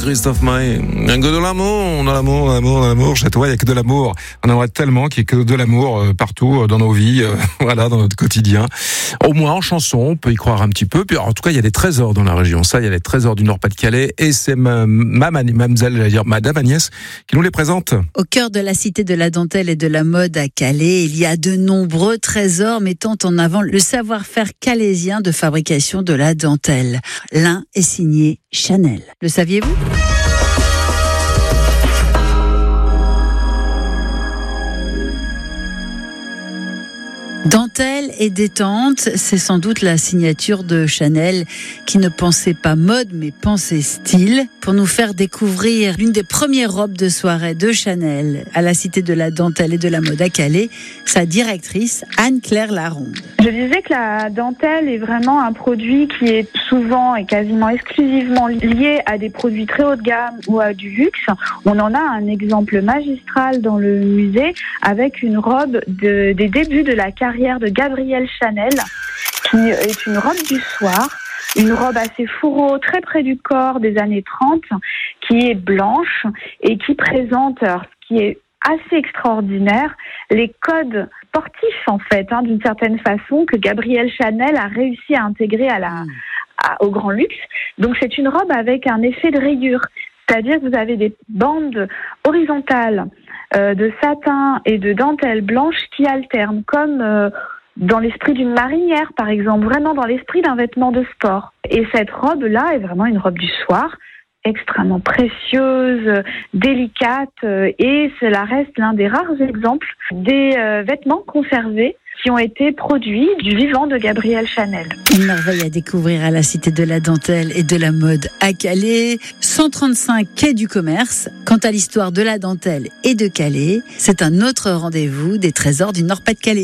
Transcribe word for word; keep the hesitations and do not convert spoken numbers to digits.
Christophe Maé. Il y a que de l'amour, de l'amour, de l'amour, de l'amour. Chez toi, il y a que de l'amour. On aimerait tellement qu'il y ait que de l'amour euh, partout euh, dans nos vies, euh, voilà, dans notre quotidien. Au moins en chanson, on peut y croire un petit peu. Puis alors, en tout cas, il y a des trésors dans la région. Ça, il y a les trésors du Nord-Pas-de-Calais. Et c'est ma, ma, ma mademoiselle, j'allais dire, madame Agnès, qui nous les présente. Au cœur de la cité de la dentelle et de la mode à Calais, il y a de nombreux trésors mettant en avant le savoir-faire calaisien de fabrication de la dentelle. L'un est signé Chanel. Le saviez-vous ? Dentelle et détente, c'est sans doute la signature de Chanel qui ne pensait pas mode mais pensait style. Pour nous faire découvrir l'une des premières robes de soirée de Chanel à la Cité de la Dentelle et de la Mode à Calais, sa directrice Anne-Claire Laronde. Je disais que la dentelle est vraiment un produit qui est souvent et quasiment exclusivement lié à des produits très haut de gamme ou à du luxe. On en a un exemple magistral dans le musée avec une robe de, des débuts de la carrière de Gabrielle Chanel, qui est une robe du soir, une robe assez fourreau, très près du corps des années trente, qui est blanche et qui présente, ce qui est assez extraordinaire, les codes sportifs en fait, hein, d'une certaine façon, que Gabrielle Chanel a réussi à intégrer à la, à, au grand luxe. Donc c'est une robe avec un effet de rayure, c'est-à-dire que vous avez des bandes horizontales euh, de satin et de dentelle blanche qui alternent, comme euh, dans l'esprit d'une marinière par exemple, vraiment dans l'esprit d'un vêtement de sport. Et cette robe-là est vraiment une robe du soir, extrêmement précieuse, délicate, euh, et cela reste l'un des rares exemples des euh, vêtements conservés qui ont été produits du vivant de Gabrielle Chanel. Une merveille à découvrir à la Cité de la Dentelle et de la Mode à Calais, cent trente-cinq quai du Commerce. Quant à l'histoire de la dentelle et de Calais, c'est un autre rendez-vous des trésors du Nord-Pas-de-Calais.